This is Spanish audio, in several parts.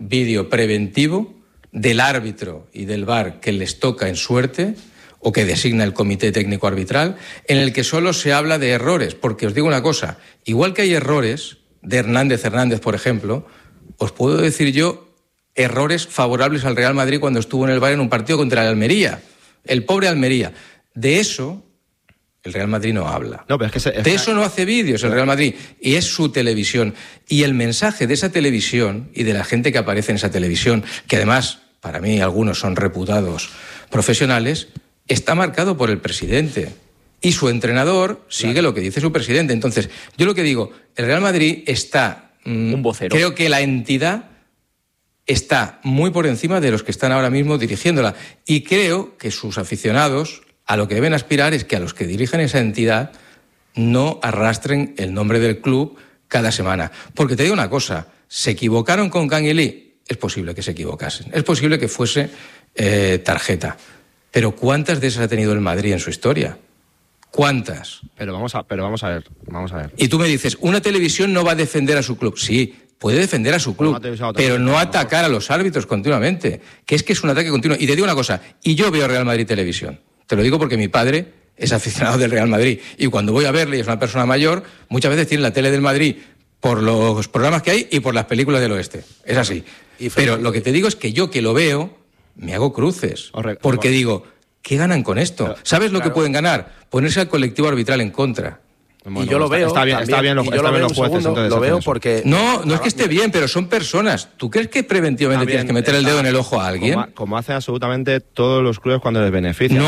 vídeo preventivo del árbitro y del VAR que les toca en suerte o que designa el comité técnico arbitral, en el que solo se habla de errores. Porque os digo una cosa, igual que hay errores de Hernández, por ejemplo, os puedo decir yo errores favorables al Real Madrid cuando estuvo en el VAR en un partido contra el Almería. El pobre Almería. De eso el Real Madrid no habla. No, pero de eso no hace vídeos el Real Madrid. Y es su televisión. Y el mensaje de esa televisión y de la gente que aparece en esa televisión, que además, para mí, algunos son reputados profesionales, está marcado por el presidente. Y su entrenador sigue lo que dice su presidente. Entonces, yo lo que digo, el Real Madrid está... un vocero. Creo que la entidad está muy por encima de los que están ahora mismo dirigiéndola. Y creo que sus aficionados a lo que deben aspirar es que a los que dirigen esa entidad no arrastren el nombre del club cada semana. Porque te digo una cosa, ¿se equivocaron con Canguilí? Es posible que se equivocasen. Es posible que fuese tarjeta. Pero ¿cuántas de esas ha tenido el Madrid en su historia? ¿Cuántas? Pero vamos a ver. Y tú me dices, una televisión no va a defender a su club. Sí, puede defender a su club, pero no atacar a los árbitros continuamente. Que es un ataque continuo. Y te digo una cosa, y yo veo Real Madrid Televisión. Te lo digo porque mi padre es aficionado del Real Madrid. Y cuando voy a verle, y es una persona mayor, muchas veces tiene la tele del Madrid por los programas que hay y por las películas del oeste. Es así. Pero lo que te digo es que yo que lo veo, me hago cruces. Porque digo, ¿qué ganan con esto? ¿Sabes lo que pueden ganar? Ponerse al colectivo arbitral en contra. Bueno, y yo lo veo. Está bien los jueces. Lo veo porque... No es que esté bien, pero son personas. ¿Tú crees que preventivamente tienes que meter el dedo en el ojo a alguien? Como hacen absolutamente todos los clubes cuando les beneficia.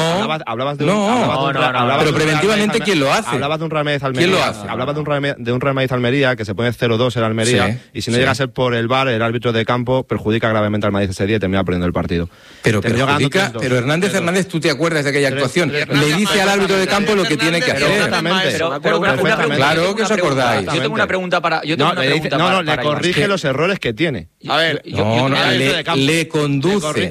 Pero preventivamente, ¿quién lo hace? Hablabas de un Real Madrid Almería. ¿Quién lo hace? Hablabas de un Real Madrid Almería que se pone 0-2 en Almería y si no llega a ser por el VAR, el árbitro de campo perjudica gravemente al Madrid ese día y termina perdiendo el partido. Pero Hernández, ¿tú te acuerdas de aquella actuación? Le dice al árbitro de campo lo que tiene que hacer. Exactamente. Claro que os acordáis. Yo tengo una pregunta para... le corrige los errores que tiene. A ver, le conduce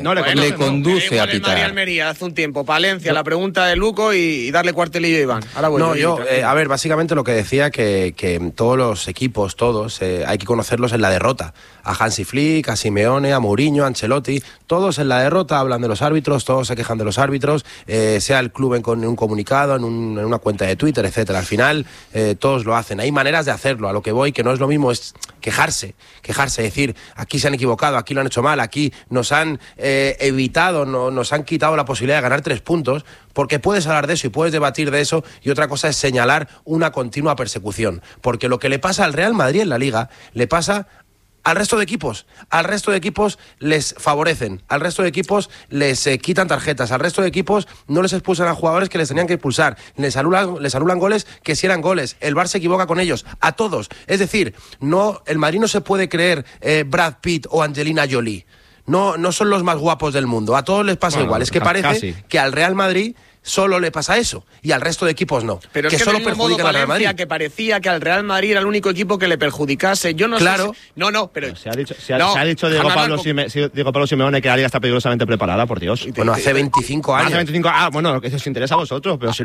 a pitar. María Almería hace un tiempo, Palencia, la pregunta de Luco y darle cuartelillo a Iván. Ahora voy. A ver, básicamente lo que decía que todos los equipos, hay que conocerlos en la derrota. A Hansi Flick, a Simeone, a Mourinho, a Ancelotti, todos en la derrota hablan de los árbitros, todos se quejan de los árbitros, sea el club en un comunicado, en una cuenta de Twitter, etcétera. Al final, todos lo hacen. Hay maneras de hacerlo. A lo que voy, que no es lo mismo, es quejarse, decir, aquí se han equivocado, aquí lo han hecho mal, aquí nos han evitado, nos han quitado la posibilidad de ganar 3 puntos, porque puedes hablar de eso y puedes debatir de eso, y otra cosa es señalar una continua persecución, porque lo que le pasa al Real Madrid en la Liga, le pasa al resto de equipos. Al resto de equipos les favorecen, al resto de equipos les quitan tarjetas, al resto de equipos no les expulsan a jugadores que les tenían que expulsar, les anulan goles que sí eran goles, el VAR se equivoca con ellos, a todos. Es decir, el Madrid no se puede creer Brad Pitt o Angelina Jolie. No son los más guapos del mundo, a todos les pasa igual. Es que parece que al Real Madrid solo le pasa eso y al resto de equipos no. Pero es que solo perjudican al Real Madrid. Que parecía que al Real Madrid era el único equipo que le perjudicase. Yo no sé. Pero se ha dicho Diego Pablo Simeone que la Liga está peligrosamente preparada, por Dios. Bueno, hace 25 años. Hace 25 bueno, que os interesa a vosotros, pero si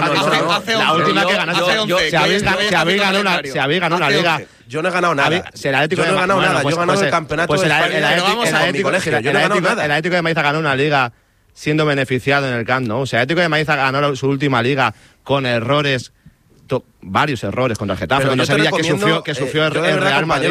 la última que ganaste. Se habéis ganado una Liga. Yo no he ganado nada. Yo no he ganado nada. Yo he ganado el campeonato de España en mi colegio. Yo no he ganado nada. El Atlético de Madrid ha ganado una Liga siendo beneficiado en el Camp Nou. O sea, el Atlético de Madrid ha ganado su última Liga con errores, varios errores contra el Getafe, cuando sabía que sufrió el Real Madrid.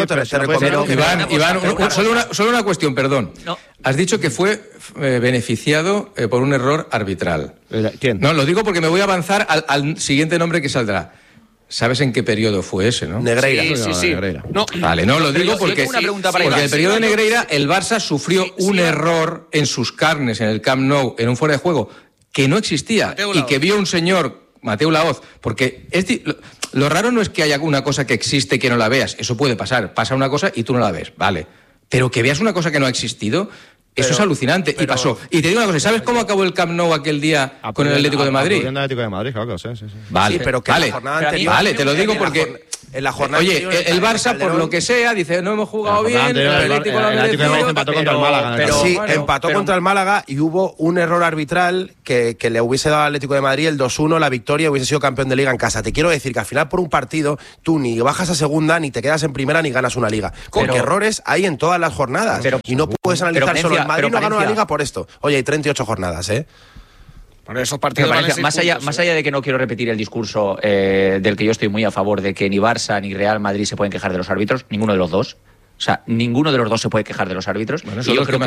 Iván, solo una cuestión, perdón. No. Has dicho que fue beneficiado por un error arbitral. ¿Quién? No, lo digo porque me voy a avanzar al siguiente nombre que saldrá. ¿Sabes en qué periodo fue ese, no? Negreira. Sí. Negreira. Vale, lo digo porque en el periodo de Negreira el Barça sufrió un error en sus carnes en el Camp Nou, en un fuera de juego, que no existía y que vio un señor, Mateu Laoz, porque lo raro no es que haya una cosa que existe y que no la veas, eso puede pasar, pasa una cosa y tú no la ves, vale, pero que veas una cosa que no ha existido, Eso es alucinante. Y pasó. Y te digo una cosa, ¿sabes cómo acabó el Camp Nou aquel día con el Atlético de Madrid? El Atlético de Madrid, claro, sí. Vale, pero que vale, la jornada anterior, vale, te lo digo porque... En la jornada Oye, anterior, el Barça, por lo que sea, dice, no hemos jugado bien, el Atlético lo ha merecido, empató contra el Málaga. Pero sí, empató contra el Málaga y hubo un error arbitral que le hubiese dado al Atlético de Madrid el 2-1, la victoria, hubiese sido campeón de Liga en casa. Te quiero decir que al final por un partido tú ni bajas a segunda, ni te quedas en primera, ni ganas una Liga. Porque errores hay en todas las jornadas. Y no puedes analizar solo el Madrid no ganó la Liga por esto. Oye, hay 38 jornadas, Por esos partidos más allá de que no quiero repetir el discurso del que yo estoy muy a favor de que ni Barça ni Real Madrid se pueden quejar de los árbitros, ninguno de los dos. O sea, ninguno de los dos se puede quejar de los árbitros. Bueno, y yo creo que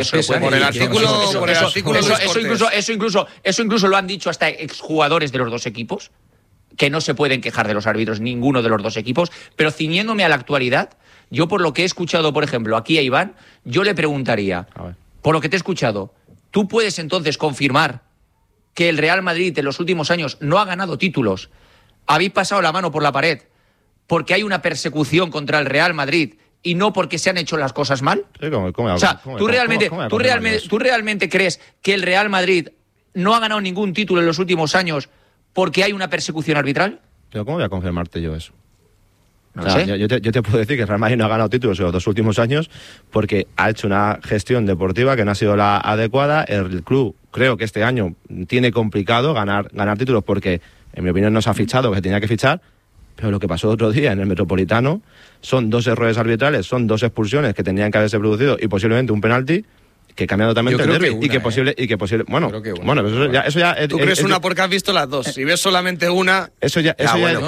eso incluso lo han dicho hasta exjugadores de los dos equipos, que no se pueden quejar de los árbitros, ninguno de los dos equipos. Pero ciñéndome a la actualidad, yo por lo que he escuchado, por ejemplo, aquí a Iván, yo le preguntaría, por lo que te he escuchado, ¿tú puedes entonces confirmar que el Real Madrid en los últimos años no ha ganado títulos? ¿Habéis pasado la mano por la pared porque hay una persecución contra el Real Madrid y no porque se han hecho las cosas mal? Sí, ¿tú realmente crees que el Real Madrid no ha ganado ningún título en los últimos años porque hay una persecución arbitral? Pero ¿cómo voy a confirmarte yo eso? No sé. Yo te puedo decir que el Real Madrid no ha ganado títulos en los 2 últimos años porque ha hecho una gestión deportiva que no ha sido la adecuada. El club, creo que este año tiene complicado ganar títulos porque, en mi opinión, no se ha fichado que se tenía que fichar. Pero lo que pasó otro día en el Metropolitano son 2 errores arbitrales, son 2 expulsiones que tenían que haberse producido y posiblemente un penalti que cambia totalmente el derbi y que posible bueno, eso ya tú crees una porque has visto las dos. Si ves solamente una, eso ya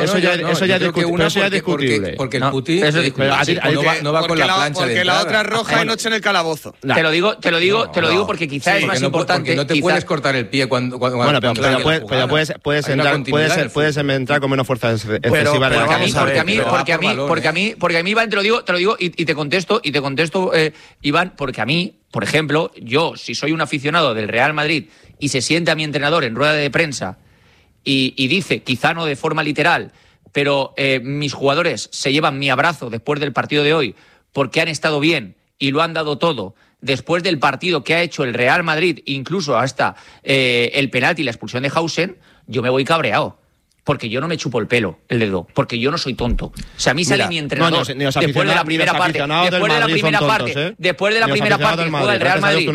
es discutible. Porque el Putin no va con la plancha porque la otra es roja y noche en el calabozo. Te lo digo porque quizá es más importante. No te puedes cortar el pie cuando bueno, pero puedes entrar con menos fuerza excesiva. Porque a mí, Iván, te lo digo y te contesto, Iván, porque a mí, por ejemplo, yo, si soy un aficionado del Real Madrid y se siente a mi entrenador en rueda de prensa y dice, quizá no de forma literal, pero mis jugadores se llevan mi abrazo después del partido de hoy porque han estado bien y lo han dado todo, después del partido que ha hecho el Real Madrid, incluso hasta el penalti y la expulsión de Hausen, yo me voy cabreado. Porque yo no me chupo el pelo, el dedo, porque yo no soy tonto. O sea, a mí sale mi entrenador después de la primera parte, después de la primera parte juega el Real Madrid.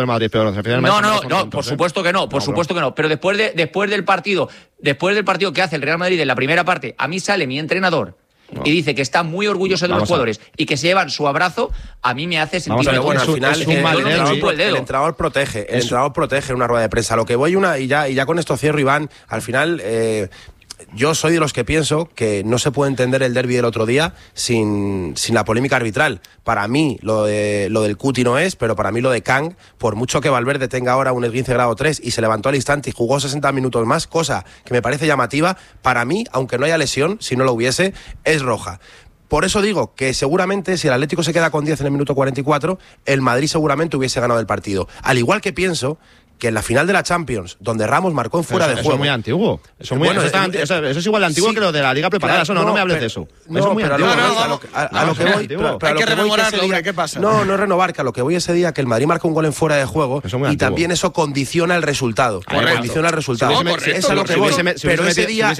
No, por supuesto que no, pero después del partido que hace el Real Madrid en la primera parte, a mí sale mi entrenador y dice que está muy orgulloso de los jugadores y que se llevan su abrazo, a mí me hace sentir al final el entrenador protege, en una rueda de prensa. Lo que voy y ya con esto cierro, Iván, al final yo soy de los que pienso que no se puede entender el derbi del otro día sin la polémica arbitral. Para mí lo del Cuti no es, pero para mí lo de Kang, por mucho que Valverde tenga ahora un esguince grado 3 y se levantó al instante y jugó 60 minutos más, cosa que me parece llamativa, para mí, aunque no haya lesión, si no lo hubiese, es roja. Por eso digo que seguramente si el Atlético se queda con 10 en el minuto 44, el Madrid seguramente hubiese ganado el partido. Al igual que pienso que en la final de la Champions, donde Ramos marcó en fuera de juego... Eso es muy antiguo. Eso es igual de antiguo que lo de la Liga preparada. Claro, no me hables de eso. Eso es muy antiguo. A lo que voy... Hay que rememorarlo, ¿qué pasa? No es renovar, que a lo que voy ese día, que el Madrid marca un gol en fuera de juego y también eso condiciona el resultado. Condiciona el resultado. Es a lo que voy. Pero ese día,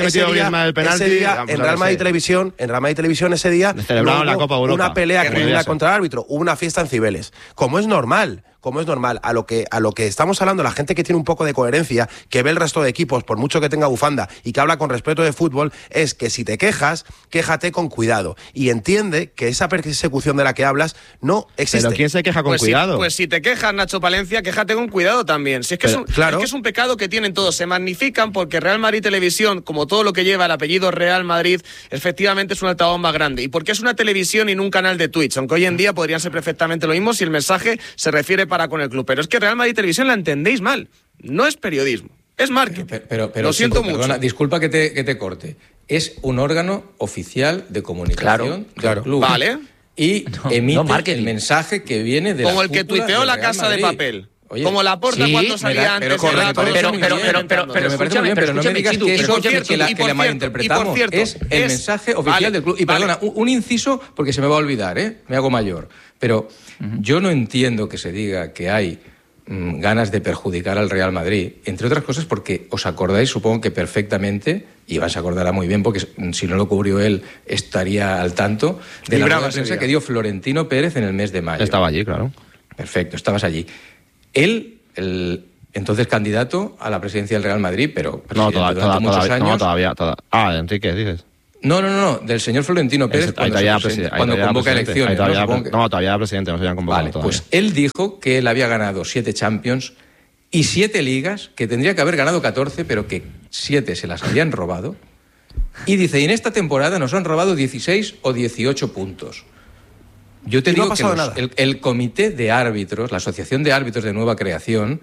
en Real Madrid Televisión, ese día, celebraron la Copa Europa. Una pelea criminal contra el árbitro. Hubo una fiesta en Cibeles. Como es normal, a lo que estamos hablando, la gente que tiene un poco de coherencia, que ve el resto de equipos, por mucho que tenga bufanda y que habla con respeto de fútbol, es que si te quejas, quéjate con cuidado y entiende que esa persecución de la que hablas no existe. ¿Pero quién se queja con cuidado? Pues si te quejas, Nacho Palencia, quéjate con cuidado también. Si es que, es un pecado que tienen todos, se magnifican porque Real Madrid Televisión, como todo lo que lleva el apellido Real Madrid, efectivamente es un altavoz más grande. Y porque es una televisión y no un canal de Twitch, aunque hoy en día podrían ser perfectamente lo mismo si el mensaje se refiere para con el club. Pero es que Real Madrid Televisión la entendéis mal. No es periodismo, es marketing. Pero lo siento mucho. Perdona, disculpa que te corte. Es un órgano oficial de comunicación del club. Vale. Y emite el mensaje que viene de como el que tuiteó la Casa de Papel. Oye, como Laporta cuando salía antes de rato. Pero me parece muy bien, pero no me digas que eso que la malinterpretamos. Es el mensaje oficial del club. Y perdona, un inciso, porque se me va a olvidar, me hago mayor. Pero yo no entiendo que se diga que hay ganas de perjudicar al Real Madrid, entre otras cosas porque os acordáis, supongo que perfectamente, y Iván se acordará muy bien porque si no lo cubrió él estaría al tanto, de la rueda de prensa que dio Florentino Pérez en el mes de mayo. Estaba allí, claro. Perfecto, estabas allí. Él, entonces candidato a la presidencia del Real Madrid, pero durante muchos años... No, todavía. Enrique, dices. No, del señor Florentino Pérez cuando convoca elecciones. Todavía era presidente, no se habían convocado todavía. Pues él dijo que él había ganado 7 Champions y 7 ligas, que tendría que haber ganado 14, pero que 7 se las habían robado. Y dice, y en esta temporada nos han robado 16 o 18 puntos. Yo te digo que el comité de árbitros, la Asociación de Árbitros de Nueva Creación,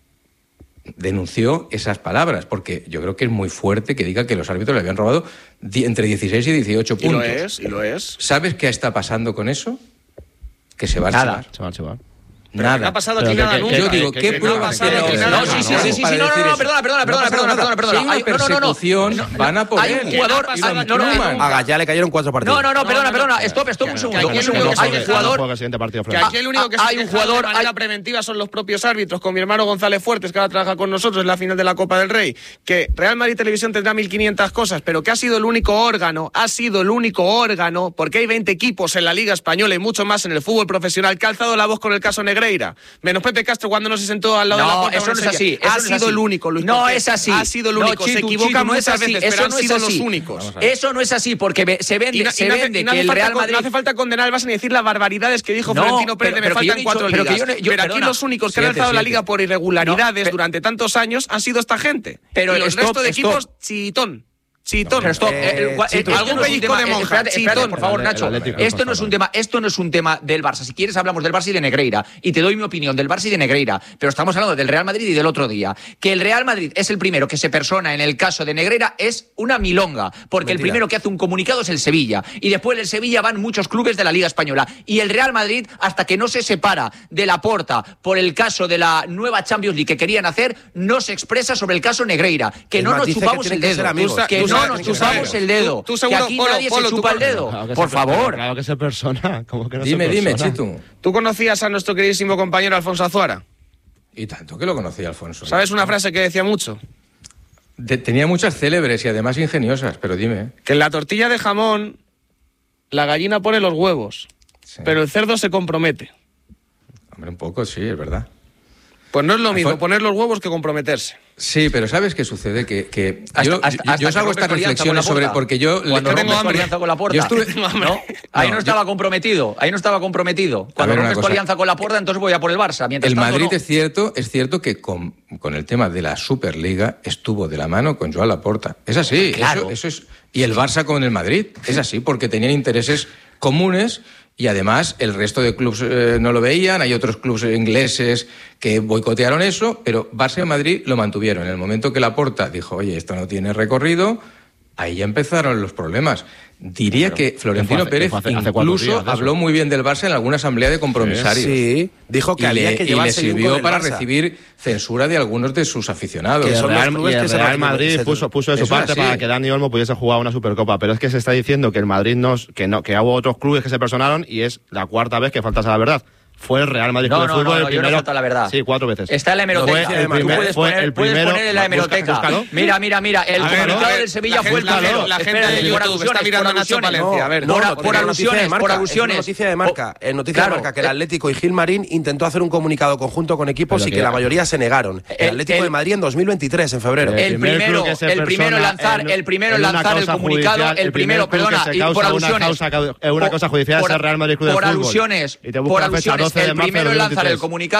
denunció esas palabras, porque yo creo que es muy fuerte que diga que los árbitros le habían robado entre 16 y 18 puntos. Y lo es. ¿Sabes qué está pasando con eso? Que se va a archivar. Se va a archivar. Nada. ¿Qué ha pasado aquí nada nunca? Yo digo, ¿qué pruebas tiene? No, sí, perdona. Hay una persecución, van a por él. Hay un jugador... A Gallá le cayeron 4 partidos. No, perdona. Stop un segundo. Hay un jugador... Que aquí el único que se queja de manera preventiva son los propios árbitros, con mi hermano González Fuertes, que ahora trabaja con nosotros en la final de la Copa del Rey, que Real Madrid Televisión tendrá 1.500 cosas, pero que ha sido el único órgano, porque hay 20 equipos en la Liga Española y mucho más en el fútbol profesional, que ha alzado la voz con el caso Negreira. Menos Pepe Castro cuando no se sentó al lado de la puerta. Eso no es así. Ha sido el único, Luis. No es así. Ha sido el único. Se equivoca muchas veces, pero han sido los únicos. Eso no es así, porque se vende que el Real Madrid... No hace falta condenar al Barça ni decir las barbaridades que dijo Florentino Pérez, me faltan 4 ligas. Pero aquí los únicos que han alzado la Liga por irregularidades durante tantos años han sido esta gente. Pero el resto de equipos, chitón. Pero stop. Algún pellizco de monja. Espérate, por favor, Nacho. Esto no es un tema del Barça. Si quieres hablamos del Barça y de Negreira. Y te doy mi opinión del Barça y de Negreira. Pero estamos hablando del Real Madrid y del otro día. Que el Real Madrid es el primero que se persona en el caso de Negreira es una milonga. Porque el primero que hace un comunicado es el Sevilla. Y después del Sevilla van muchos clubes de la Liga Española. Y el Real Madrid, hasta que no se separa de Laporta por el caso de la nueva Champions League que querían hacer, no se expresa sobre el caso Negreira. Que no nos chupamos el dedo. No nos chupamos el dedo. Tú seguro, que aquí nadie se chupa el dedo. Claro por favor. Claro que se persona. ¿Cómo que no dime, Chitu. ¿Tú conocías a nuestro queridísimo compañero Alfonso Azuara? Y tanto que lo conocía Alfonso. ¿Sabes una frase que decía mucho? Tenía muchas célebres y además ingeniosas, pero dime. Que en la tortilla de jamón la gallina pone los huevos, pero el cerdo se compromete. Hombre, un poco, sí, es verdad. Pues no es lo mismo poner los huevos que comprometerse. Sí, pero ¿sabes qué sucede? Que yo os hago estas reflexiones sobre... Porque yo... Cuando rompes tu alianza con Laporta, ¿no? Ahí no estaba comprometido. Cuando rompes tu alianza con Laporta, entonces voy a por el Barça. El Madrid es cierto que con el tema de la Superliga estuvo de la mano con Joan Laporta. Es así, claro. Eso es... Y el Barça con el Madrid, es así, porque tenían intereses comunes. Y además el resto de clubes no lo veían, hay otros clubes ingleses que boicotearon eso, pero Barça y Madrid lo mantuvieron. En el momento que Laporta dijo, oye, esto no tiene recorrido, ahí ya empezaron los problemas. Diría que Florentino Pérez incluso habló muy bien del Barça en alguna asamblea de compromisarios. Sí, dijo que había que llevarse y le sirvió para recibir censura de algunos de sus aficionados. Y el Real Madrid puso de su parte para que Dani Olmo pudiese jugar una Supercopa, pero es que se está diciendo que el Madrid que hubo otros clubes que se personaron y es la 4ª vez que faltas a la verdad. Fue el Real Madrid Club de Fútbol el primero. Yo no falta la verdad. Sí, 4 veces. Está en la hemeroteca. Puedes poner en la hemeroteca. Mira. El comunicado del Sevilla fue el primero. La gente de YouTube está mirando a Nacho Palencia. A ver, por alusiones. Es noticia de Marca. Que el Atlético y Gilmarín intentó hacer un comunicado conjunto con equipos y que la mayoría se negaron. El Atlético de Madrid en 2023, en febrero. El primero en lanzar el comunicado. El primero, perdona, y por alusiones. Una cosa judicial es el Real Madrid Club de Fútbol. Por alusiones. El primero en lanzar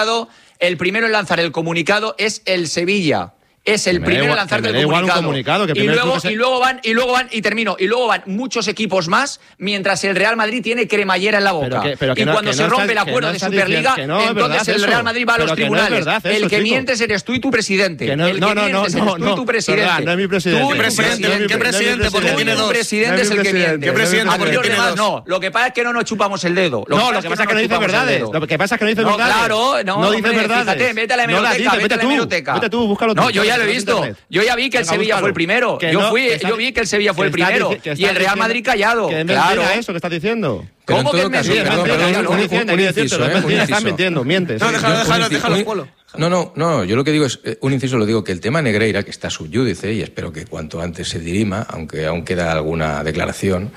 el comunicado es el Sevilla. Es el primero en lanzar el comunicado. Y luego van muchos equipos más, mientras el Real Madrid tiene cremallera en la boca. Y cuando se rompe el acuerdo de Superliga, entonces el Real Madrid va a los tribunales. El que mientes eres tú y tu presidente. No, tu presidente. No es mi presidente. ¿Qué presidente? Porque tiene dos. Tu presidente es el que miente. ¿Qué presidente? Porque los demás no. Lo que pasa es que no nos chupamos el dedo. No, lo que pasa es que no dice verdades. Lo que pasa es que no dice verdades. Claro, no dice verdades. Fíjate, vete a la hemeroteca. Vete tú, búscalo tú. No, yo ya lo he visto. Yo ya vi que el Sevilla fue el primero. Yo vi que el Sevilla fue el primero. Y el Real Madrid callado. Claro. ¿Eso que estás diciendo? ¿Cómo que es mentira? Estás mintiendo, mientes. No, déjalo, Polo. No, yo lo que digo es, un inciso lo digo, que el tema Negreira, que está sub iudice, y espero que cuanto antes se dirima, aunque aún queda alguna declaración,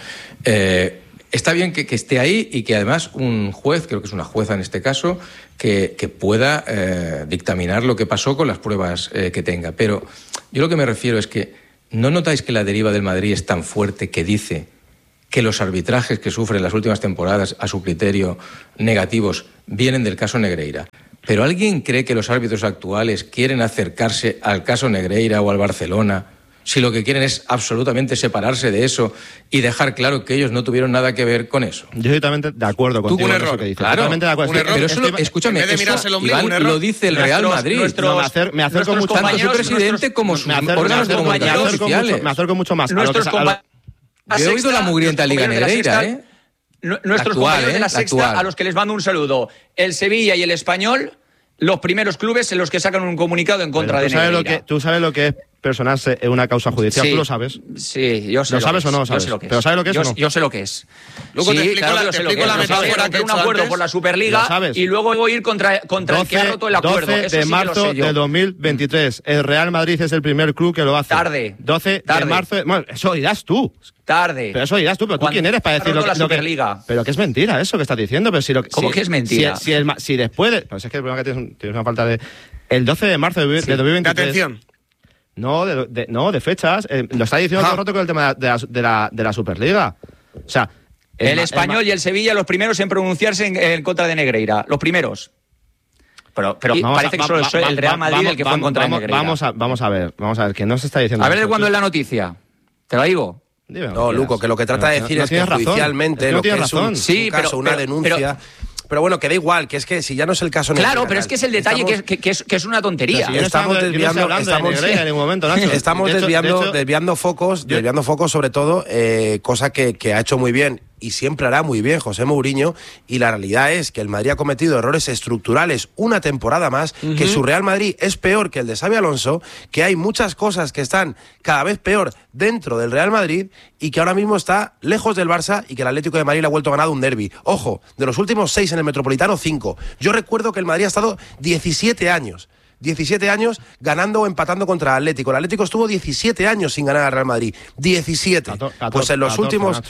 está bien que esté ahí y que además un juez, creo que es una jueza en este caso, que pueda dictaminar lo que pasó con las pruebas que tenga. Pero yo lo que me refiero es que ¿no notáis que la deriva del Madrid es tan fuerte que dice que los arbitrajes que sufre en las últimas temporadas, a su criterio, negativos, vienen del caso Negreira? ¿Pero alguien cree que los árbitros actuales quieren acercarse al caso Negreira o al Barcelona si lo que quieren es absolutamente separarse de eso y dejar claro que ellos no tuvieron nada que ver con eso? Yo estoy totalmente de acuerdo contigo. Un error. Que dices. Claro, totalmente de acuerdo. Un error. Pero eso, escúchame, Iván, lo dice el Real Madrid. Me acerco mucho tanto su presidente como sus órganos de comunicación oficiales. Me acerco mucho más. Yo he oído la mugrienta Liga Negreira, ¿eh? Nuestros compañeros de la Sexta, a los que les mando un saludo. El Sevilla y el Español, los primeros clubes en los que sacan un comunicado en contra de Negreira. ¿Tú sabes lo que es personarse en una causa judicial? Sí. ¿Tú lo sabes? Sí, yo sé. ¿Lo sabes o no lo sabes? ¿Pero sabes lo que es o no? Yo sé lo que es. Luego te explico la metáfora que he hecho un acuerdo por la Superliga y luego voy a ir contra el que ha roto el acuerdo. 12 de marzo de 2023. El Real Madrid es el primer club que lo hace. Tarde. 12 de marzo. Bueno, eso dirás tú. Tarde. Pero eso dirás tú, pero tú quién eres para decir lo que... Pero que es mentira eso que estás diciendo. Pero si lo, ¿Cómo que es mentira? Si después de... Pues es que el problema que tienes una falta de... El 12 de marzo de 2023... Atención. No, de fechas. Lo está diciendo todo el rato con el tema de la Superliga. O sea... El Español y el Sevilla, los primeros en pronunciarse en contra de Negreira. Los primeros. Pero parece que solo el Real Madrid el que fue en contra de Negreira. Vamos a ver, que no se está diciendo... A ver de cuándo es la noticia. ¿Te lo digo? No, Luco, que lo que trata de decir es que judicialmente lo que es un caso, una denuncia... Pero bueno, que da igual, que es que si ya no es el caso... Claro, pero es que es el detalle que es una tontería. Si estamos desviando focos sobre todo, cosa que ha hecho muy bien y siempre hará muy bien José Mourinho, y la realidad es que el Madrid ha cometido errores estructurales una temporada más, que su Real Madrid es peor que el de Xabi Alonso, que hay muchas cosas que están cada vez peor dentro del Real Madrid y que ahora mismo está lejos del Barça y que el Atlético de Madrid le ha vuelto ganado un derbi. Ojo, de los últimos 6 en el Metropolitano, 5. Yo recuerdo que el Madrid ha estado 17 años ganando o empatando contra el Atlético. El Atlético estuvo 17 años sin ganar al Real Madrid. 17. Pues en los últimos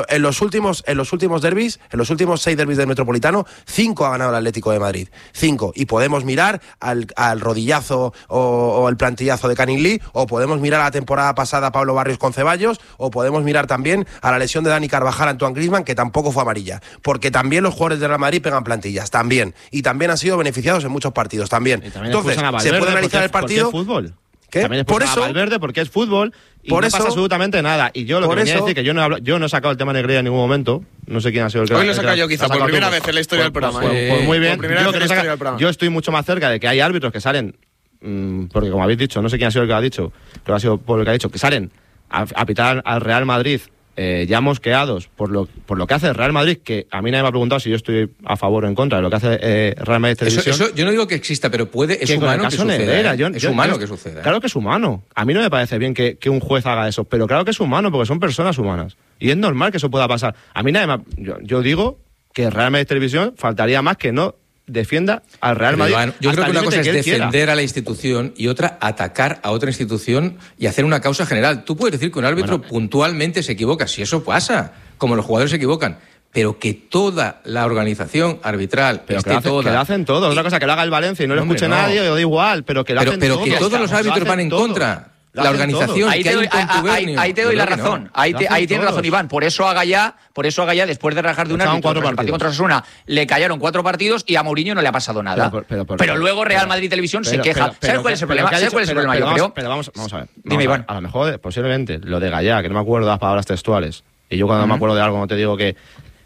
derbis, en los últimos 6 derbis del Metropolitano, 5 ha ganado el Atlético de Madrid. 5. Y podemos mirar al rodillazo o el plantillazo de Canning Lee, o podemos mirar a la temporada pasada a Pablo Barrios con Ceballos, o podemos mirar también a la lesión de Dani Carvajal a Antoine Griezmann, que tampoco fue amarilla. Porque también los jugadores del Real Madrid pegan plantillas. También. Y también han sido beneficiados en muchos partidos. También. Entonces, ¿se puede analizar el partido? ¿Por qué fútbol? ¿Qué? También por eso Valverde, porque es fútbol y no pasa absolutamente nada. Y yo lo que venía a decir, que yo no he sacado el tema Negreira en ningún momento. No sé quién ha sido el que... Hoy lo he sacado yo quizá por primera vez en la historia del programa. Pues muy bien. Yo estoy mucho más cerca de que hay árbitros que salen, porque como habéis dicho, no sé quién ha sido el que lo ha dicho, pero ha sido por el que ha dicho, que salen a pitar al Real Madrid ya mosqueados por lo que hace el Real Madrid, que a mí nadie me ha preguntado si yo estoy a favor o en contra de lo que hace Real Madrid Televisión. Eso yo no digo que exista, pero es humano que suceda. Es humano que suceda. Claro que es humano. A mí no me parece bien que un juez haga eso, pero claro que es humano, porque son personas humanas. Y es normal que eso pueda pasar. A mí nadie yo digo que Real Madrid Televisión faltaría más que no defienda al Real Madrid. Iván, yo creo que una cosa es defender a la institución y otra atacar a otra institución y hacer una causa general. Tú puedes decir que un árbitro puntualmente se equivoca, si eso pasa, como los jugadores se equivocan, pero que toda la organización arbitral que lo hacen todos. Otra cosa que lo haga el Valencia y no lo escuche nadie, o da igual, pero que lo hacen todos. Pero que todos los árbitros van en contra. La organización, ahí te doy la razón. Ahí tienes razón, Iván. Por eso Agallá, después de rajar de un árbitro contra Osasuna, le callaron 4 partidos y a Mourinho no le ha pasado nada. Pero luego Real Madrid Televisión se queja. ¿Sabes cuál es el problema? Yo creo. Pero vamos a ver. Dime, Iván. A lo mejor, posiblemente, lo de Gallá, que no me acuerdo de las palabras textuales, y yo cuando me acuerdo de algo no te digo que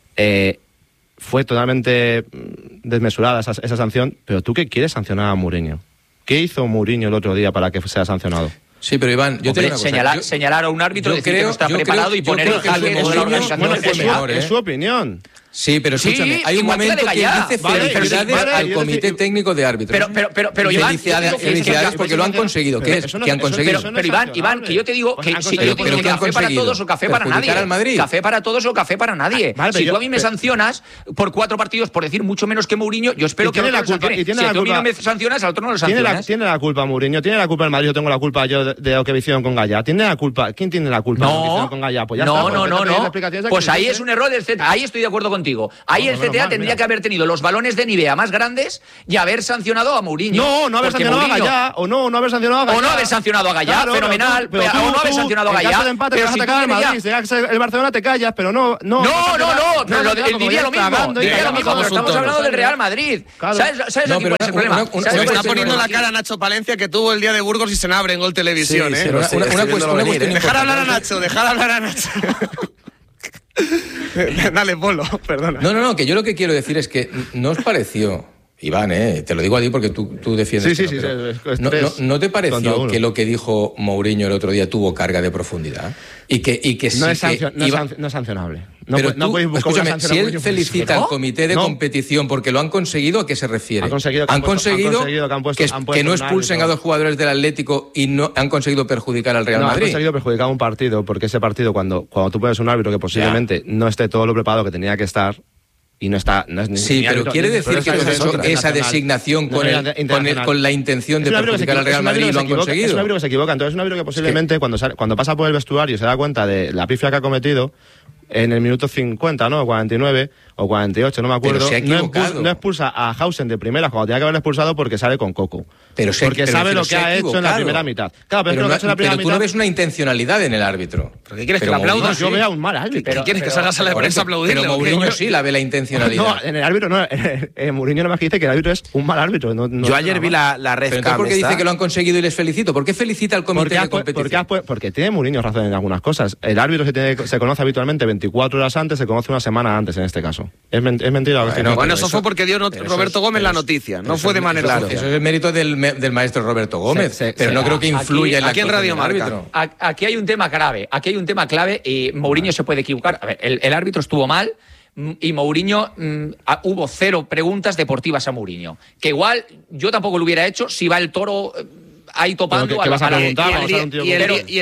fue totalmente desmesurada esa sanción, pero ¿tú qué quieres sancionar a Mourinho? ¿Qué hizo Mourinho el otro día para que sea sancionado? Sí, pero Iván, yo te digo una cosa. Señalar a un árbitro, decir que no está preparado y poner el jaque de la organización. Es su opinión. Sí, pero escúchame, hay un momento que dice felicidades al Comité Técnico de Árbitros. Pero Iván, felicidades porque lo han conseguido. ¿Qué es? ¿Qué han conseguido? Pero Iván, que yo te digo que si yo te digo café para todos o café para nadie. Café para todos o café para nadie. Si tú a mí me sancionas por 4 partidos por decir mucho menos que Mourinho, yo espero que no me sancione. Si tú a mí no me sancionas, al otro no lo sancionas. Tiene la culpa Mourinho, tiene la culpa el Madrid, yo tengo la culpa yo de lo que hicieron con Gallá. ¿Tiene la culpa? ¿Quién tiene la culpa de lo que hicieron con Gallá? Pues ya no. Pues ahí es un error del CTA. Ahí estoy de acuerdo contigo. Ahí el CTA tendría que haber tenido los balones de Nivea más grandes y haber sancionado a Mourinho. No haber sancionado a Gallá. O no haber sancionado a Gallá. O no haber sancionado a Gallá, fenomenal. O no haber sancionado a Gallá. Pero si tú el Barcelona te callas, pero no. No. Diría lo mismo. Estamos hablando del Real Madrid. ¿Sabes aquí cuál es el problema? Se está poniendo la cara a Nacho Palencia que tuvo el día de Burgos y se abre en Gol Televisión. Una cuestión. Dejar hablar a Nacho. Dale, Polo, perdona. No, que yo lo que quiero decir es que no os pareció, Iván, te lo digo a ti porque tú defiendes. Sí. ¿No te pareció que lo que dijo Mourinho el otro día tuvo carga de profundidad? Y que no es sancionable. Pero escúchame, si él felicita al comité de competición porque lo han conseguido, ¿a qué se refiere? Han conseguido que no expulsen a 2 jugadores del Atlético y no han conseguido perjudicar al Real Madrid. Han conseguido perjudicar un partido, porque ese partido, cuando tú pones un árbitro que posiblemente no esté todo lo preparado que tenía que estar, y no está. Sí, pero quiere decir que esa designación con la intención de perjudicar al Real Madrid lo han conseguido. Es un árbitro que se equivoca. Entonces es un árbitro que posiblemente cuando pasa por el vestuario se da cuenta de la pifia que ha cometido en el minuto 50, ¿no? 49 o 48, no me acuerdo. No expulsa a Hausen de primera cuando tenía que haberle expulsado porque sale con Coco. Porque sabe lo que ha hecho en la primera mitad. Claro, pero tú no ves una intencionalidad en el árbitro. ¿Pero qué quieres que le aplaudas? Yo veo un mal árbitro. ¿Qué quieres que salgas a la prensa a aplaudirle? Pero Mourinho sí la ve la intencionalidad. No, en el árbitro no. Mourinho nada más que dice que el árbitro es un mal árbitro. Yo ayer vi la red. Pero ¿por qué dice que lo han conseguido y les felicito? ¿Por qué felicita al comité de competición? Porque tiene Mourinho razón en algunas cosas. El árbitro se conoce habitualmente 24 horas antes, se conoce una semana antes en este caso. ¿Es mentira? Bueno, eso fue porque dio Roberto Gómez la noticia. No fue de manera claro. Eso es el mérito del maestro Roberto Gómez. Pero no creo que influya en la aquí en Radio Marca. Aquí hay un tema clave y Mourinho se puede equivocar. A ver, el árbitro estuvo mal y Mourinho hubo 0 preguntas deportivas a Mourinho. Que igual yo tampoco lo hubiera hecho si va el Toro ahí topando. ¿Qué vas a preguntar? Y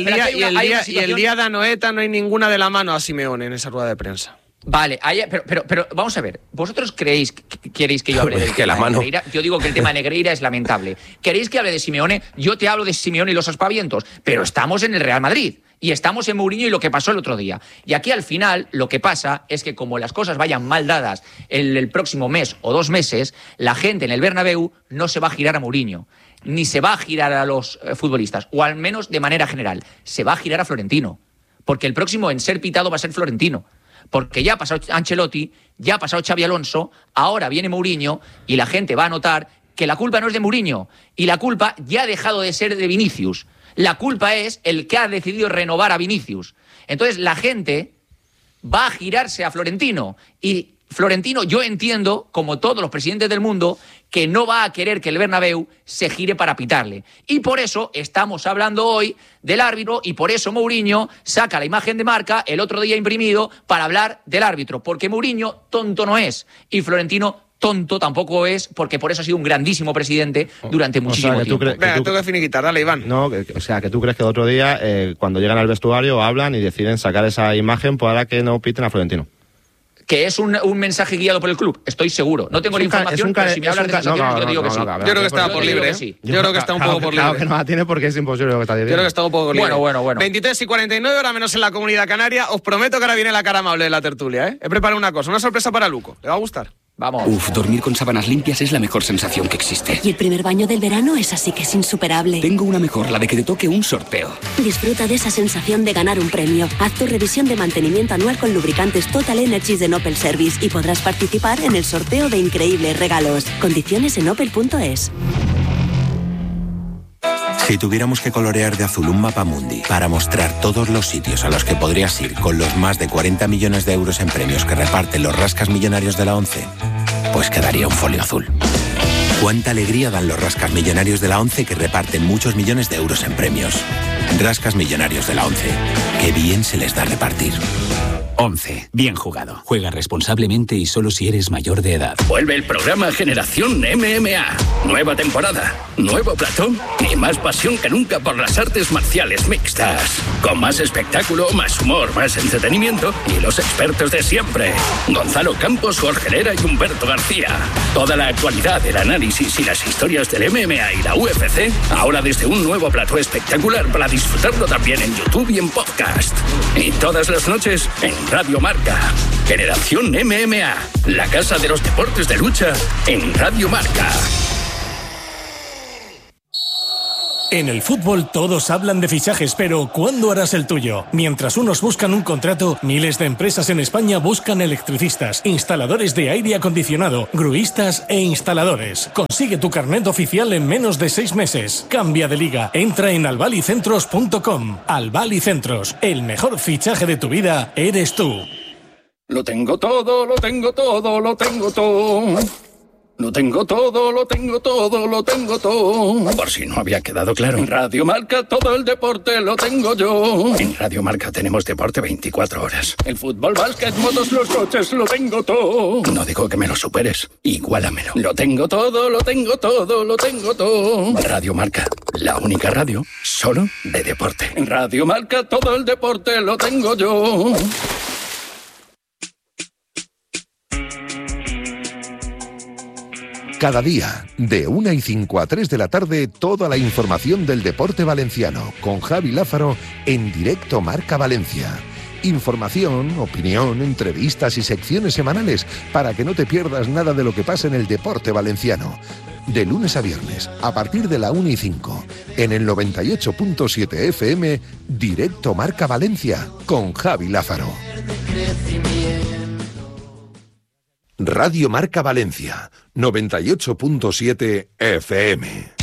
el día de Anoeta no hay ninguna de la mano a Simeone en esa rueda de prensa. Vale, pero vamos a ver. ¿Vosotros queréis que yo hable del tema de Negreira? Yo digo que el tema de Negreira es lamentable. ¿Queréis que hable de Simeone? Yo te hablo de Simeone y los aspavientos, pero estamos en el Real Madrid. Y estamos en Mourinho y lo que pasó el otro día. Y aquí al final lo que pasa es que como las cosas vayan mal dadas el próximo mes o 2 meses, la gente en el Bernabéu no se va a girar a Mourinho, ni se va a girar a los futbolistas, o al menos de manera general, se va a girar a Florentino. Porque el próximo en ser pitado va a ser Florentino. Porque ya ha pasado Ancelotti, ya ha pasado Xabi Alonso, ahora viene Mourinho y la gente va a notar que la culpa no es de Mourinho y la culpa ya ha dejado de ser de Vinicius. La culpa es el que ha decidido renovar a Vinicius. Entonces la gente va a girarse a Florentino y Florentino, yo entiendo, como todos los presidentes del mundo, que no va a querer que el Bernabéu se gire para pitarle. Y por eso estamos hablando hoy del árbitro y por eso Mourinho saca la imagen de Marca el otro día imprimido para hablar del árbitro. Porque Mourinho tonto no es y Florentino tonto tampoco es, porque por eso ha sido un grandísimo presidente durante muchísimo tiempo. Tengo que finiquitar, dale, Iván. No, o sea, que tú crees que el otro día, cuando llegan al vestuario, hablan y deciden sacar esa imagen para que no piten a Florentino. Que es un mensaje guiado por el club, estoy seguro. No tengo la información, pero si me hablas de sensaciones, yo digo que sí. Yo creo que estaba por libre, Yo creo que está un poco por libre. Claro que no la tiene porque es imposible lo que está diciendo. Yo creo que está un poco por libre. Bueno. 23:49, hora menos en la Comunidad Canaria. Os prometo que ahora viene la cara amable de la tertulia, He preparado una cosa, una sorpresa para Luco. ¿Le va a gustar? Vamos. Dormir con sábanas limpias es la mejor sensación que existe. Y el primer baño del verano es así que es insuperable. Tengo una mejor, la de que te toque un sorteo. Disfruta de esa sensación de ganar un premio. Haz tu revisión de mantenimiento anual con lubricantes Total Energies de Opel Service y podrás participar en el sorteo de increíbles regalos. Condiciones en opel.es. Si tuviéramos que colorear de azul un mapamundi para mostrar todos los sitios a los que podrías ir con los más de 40 millones de euros en premios que reparten los rascas millonarios de la ONCE, pues quedaría un folio azul. Cuánta alegría dan los rascas millonarios de la ONCE que reparten muchos millones de euros en premios. Rascas millonarios de la ONCE. Qué bien se les da repartir. 11. Bien jugado. Juega responsablemente y solo si eres mayor de edad. Vuelve el programa Generación MMA. Nueva temporada, nuevo plató y más pasión que nunca por las artes marciales mixtas. Con más espectáculo, más humor, más entretenimiento y los expertos de siempre. Gonzalo Campos, Jorge Herrera y Humberto García. Toda la actualidad, el análisis y las historias del MMA y la UFC, ahora desde un nuevo plató espectacular para disfrutarlo también en YouTube y en podcast. Y todas las noches en Radio Marca. Generación MMA, la casa de los deportes de lucha en Radio Marca. En el fútbol todos hablan de fichajes, pero ¿cuándo harás el tuyo? Mientras unos buscan un contrato, miles de empresas en España buscan electricistas, instaladores de aire acondicionado, gruistas e instaladores. Consigue tu carnet oficial en menos de 6 meses. Cambia de liga. Entra en albalicentros.com. Albalicentros, el mejor fichaje de tu vida eres tú. Lo tengo todo, lo tengo todo, lo tengo todo. Lo tengo todo, lo tengo todo, lo tengo todo. Por si no había quedado claro. En Radio Marca todo el deporte lo tengo yo. En Radio Marca tenemos deporte 24 horas. El fútbol, básquet, motos, los coches, lo tengo todo. No digo que me lo superes, igualamelo. Lo tengo todo, lo tengo todo, lo tengo todo. Radio Marca, la única radio solo de deporte. En Radio Marca todo el deporte lo tengo yo. Cada día, de 1:05 a 3 de la tarde, toda la información del deporte valenciano, con Javi Lázaro en Directo Marca Valencia. Información, opinión, entrevistas y secciones semanales para que no te pierdas nada de lo que pasa en el deporte valenciano. De lunes a viernes, a partir de la 1:05, en el 98.7 FM, Directo Marca Valencia, con Javi Lázaro. Radio Marca Valencia, 98.7 FM.